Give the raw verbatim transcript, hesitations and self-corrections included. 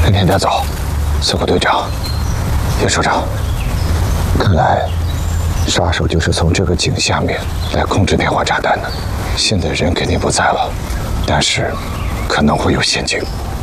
跟田带走。刺客队长，叶首长，看来杀手就是从这个井下面来控制电话炸弹的。现在人肯定不在了，但是可能会有陷阱。